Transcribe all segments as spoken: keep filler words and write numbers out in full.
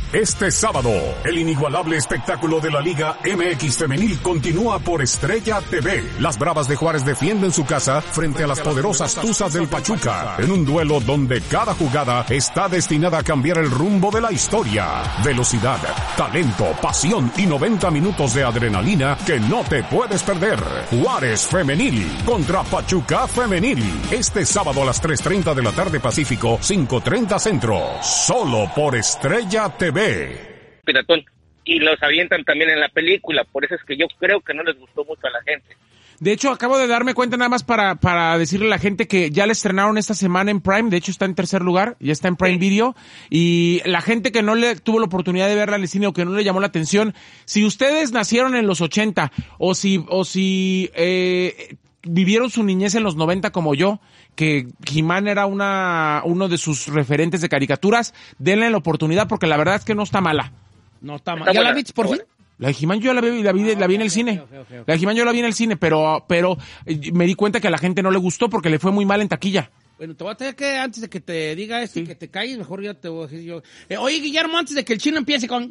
Este sábado, el inigualable espectáculo de la Liga M X Femenil continúa por Estrella T V. Las Bravas de Juárez defienden su casa frente a las poderosas Tuzas del Pachuca, en un duelo donde cada jugada está destinada a cambiar el rumbo de la historia. Velocidad, talento, pasión y noventa minutos de adrenalina que no te puedes perder. Juárez Femenil contra Pachuca Femenil. Este sábado a las tres treinta de la tarde Pacífico, cinco treinta Centro. Solo por Estrella T V. Piratón. Y los avientan también en la película, por eso es que yo creo que no les gustó mucho a la gente. De hecho, acabo de darme cuenta nada más para, para decirle a la gente que ya la estrenaron esta semana en Prime, de hecho está en tercer lugar, ya está en Prime sí. Video, y la gente que no le tuvo la oportunidad de verla en el cine o que no le llamó la atención, si ustedes nacieron en los ochenta, o si, o si, eh, vivieron su niñez en los noventa como yo, que He-Man era una, uno de sus referentes de caricaturas, denle la oportunidad porque la verdad es que no está mala. No está mala. ¿Ya la viste por fin? La de He-Man yo la vi, la vi, la vi en el cine. Okay, okay, okay. La de He-Man yo la vi en el cine, pero, pero me di cuenta que a la gente no le gustó porque le fue muy mal en taquilla. Bueno, te voy a tener que, antes de que te diga esto, sí. que te calles, mejor ya te voy a decir yo. Eh, oye, Guillermo, antes de que el chino empiece con...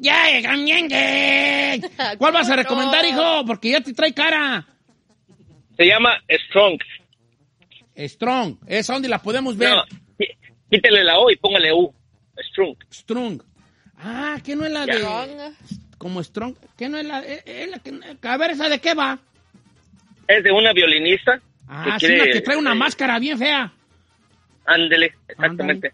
¿Cuál vas a recomendar, hijo? Porque ya te trae cara. Se llma Strong. Strong. ¿Esa dónde la podemos ver? No, quítele la O y póngale U. Strong. Strong. Ah, ¿qué no es la de...? Strong. Como Strong. ¿Qué no es la, es, es la que... A ver, ¿esa de qué va? Es de una violinista. Ah, que sí, quiere, una que trae una eh, máscara bien fea. Ándele, exactamente.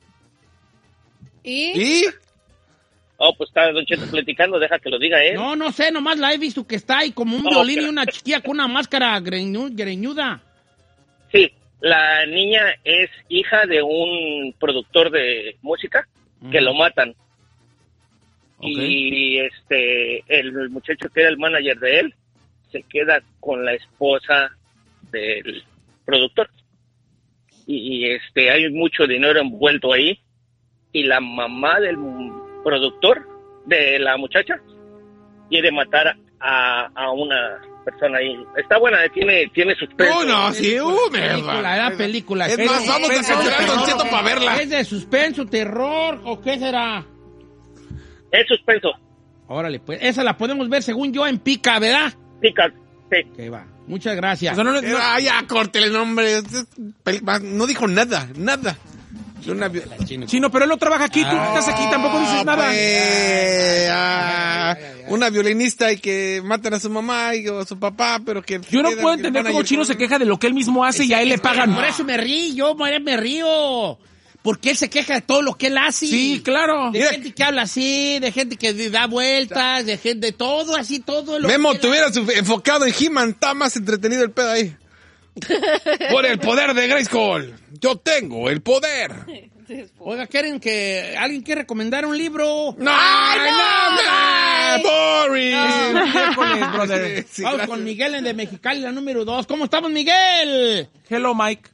¿Y? ¿Y? Oh, pues está Don Cheto platicando, deja que lo diga él. No, no sé, nomás la he visto que está ahí como un oh, violín pero... y una chiquilla con una máscara greñu, greñuda. Sí, la niña es hija de un productor de música uh-huh. que lo matan. Okay. Y este, el muchacho que era el manager de él se queda con la esposa del productor. Y, y este, hay mucho dinero envuelto ahí. Y la mamá del productor de la muchacha quiere matar a, a una persona ahí. Está buena, tiene, tiene suspenso. No, no, sí, uh, película, era película. Es más, vamos a cancelar a Don Cheto para verla. ¿Es de suspenso, terror o qué será? Es suspenso. Órale, pues, esa la podemos ver según yo en Pica, ¿verdad? Pica, sí. Que va. Muchas gracias. O sea, no, no, no, ah, ya, córtele el nombre. No dijo nada, nada. Una vi- Chino. Chino, pero él no trabaja aquí, tú ah, estás aquí, tampoco dices nada. Pues, ah, una violinista y que matan a su mamá y, o a su papá, pero que... Yo no puedo entender cómo Chino se queja de lo que él mismo hace es, y a él le pagan. Por eso me río, yo me río. Porque él se queja de todo lo que él hace. Sí, claro. De Mira. gente que habla así, de gente que da vueltas, de gente, de todo así, todo lo Memo, que te hubieras enfocado en He-Man, está más entretenido el pedo ahí. Por el poder de Grayskull. Yo tengo el poder. Oiga, ¿quieren que alguien quiere recomendar un libro? ¡No! ¡Ay, no! no, no ¡Boring! No. Brother. Sí, Vamos gracias. Con Miguel en de Mexicali, la número dos. ¿Cómo estamos, Miguel? Hello, Mike.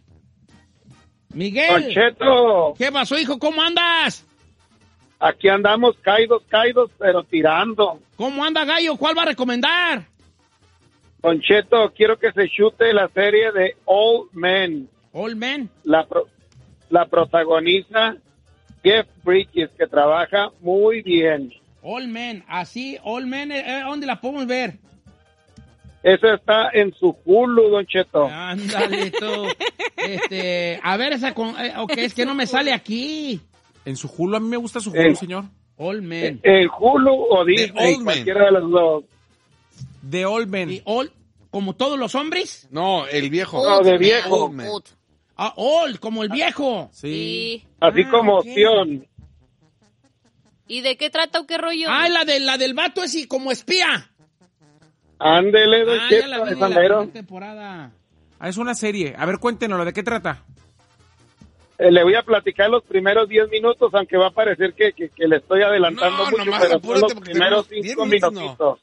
Miguel. Concheto. ¿Qué pasó, hijo? ¿Cómo andas? Aquí andamos caídos, caídos, pero tirando. ¿Cómo anda, gallo? ¿Cuál va a recomendar? Concheto, quiero que se chute la serie de Old Men. Old Men. La, pro, la protagoniza Jeff Bridges, que trabaja muy bien. Old Men, así, Old Men, eh, ¿dónde la podemos ver? Eso está en su Hulu, Don Cheto. Ándale, tú. Este, a ver, esa con... Eh, ok, es que no me sale aquí. En su Hulu, a mí me gusta su Hulu, el, señor. All Men. El Hulu o Disney, cualquiera de los dos. De All Men. ¿Y All, como todos los hombres? No, el viejo. No, de viejo. Old, old. Ah, Old, como el viejo. Sí. Así ah, como okay. Sion. ¿Y de qué trata o qué rollo? Ah, la, de, la del vato es como espía. Ándele, Don ah, Cheto, ya la vi es la andero. temporada. Ah, es una serie. A ver, cuéntenos, ¿de qué trata? Eh, le voy a platicar los primeros diez minutos, aunque va a parecer que, que, que le estoy adelantando no, mucho, nomás pero apúrate son los primeros cinco minutos, minutitos. no.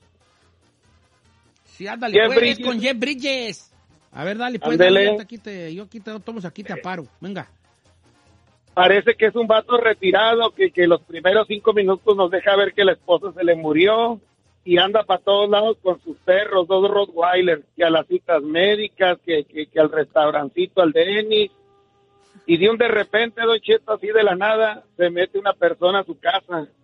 Sí, ándale, Jeff pues, Bridges. con Jeff Bridges. A ver, dale, pues, Ándele. dale, aquí te, yo aquí te, tomos aquí te aparo. Venga. Parece que es un vato retirado, que, que los primeros cinco minutos nos deja ver que la esposa se le murió y anda para todos lados con sus perros, dos Rottweilers, que a las citas médicas, que, que, que al restaurancito, al Denis. Y de un de repente, Don Cheto, así de la nada, se mete una persona a su casa